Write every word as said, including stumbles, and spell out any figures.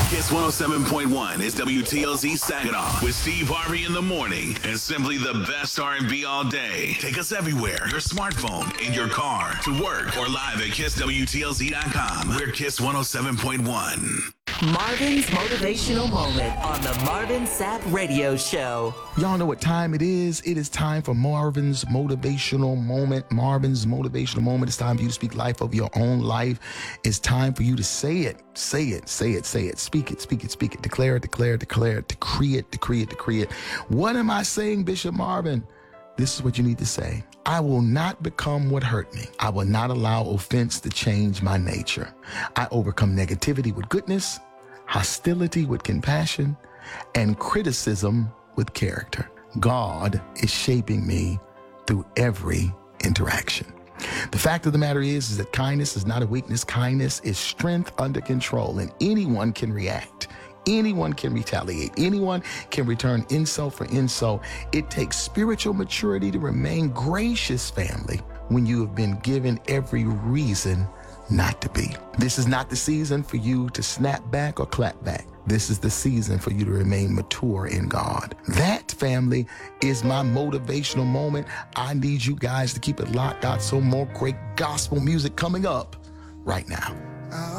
Kiss one oh seven point one is W T L Z Saginaw with Steve Harvey in the morning and simply the best R and B all day. Take us everywhere. Your smartphone, in your car, to work, or live at kiss W T L Z dot com. We're Kiss one oh seven point one. Marvin's Motivational Moment on the Marvin Sapp Radio Show. Y'all know what time it is. It is time for Marvin's Motivational Moment. Marvin's Motivational Moment. It's time for you to speak life over your own life. It's time for you to say it. Say it, say it, say it. Speak it, speak it, speak it. Declare it, declare it, declare it. Decree it, decree it, decree it. What am I saying, Bishop Marvin? This is what you need to say. I will not become what hurt me. I will not allow offense to change my nature. I overcome negativity with goodness, hostility with compassion, and criticism with character. God is shaping me through every interaction. The fact of the matter is, is that kindness is not a weakness. Kindness is strength under control, and anyone can react. Anyone can retaliate. Anyone can return insult for insult. It takes spiritual maturity to remain gracious, family, when you have been given every reason not to be. This is not the season for you to snap back or clap back. This is the season for you to remain mature in God. That, family, is my motivational moment. I need you guys to keep it locked. Got some more great gospel music coming up right now.